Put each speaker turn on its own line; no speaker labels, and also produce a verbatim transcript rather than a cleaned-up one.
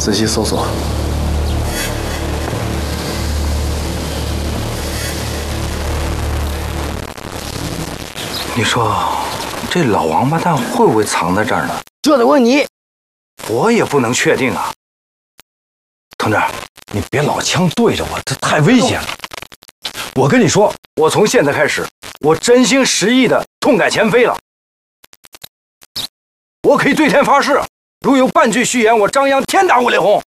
仔细搜索。
你说，这老王八蛋会不会藏在这儿呢？
这得问你。
我也不能确定啊。同志，
你别老枪对着我，这太危险了。我跟你说，
我从现在开始，我真心实意的痛改前非了。我可以对天发誓，如有半句虚言，我张扬天打五里红。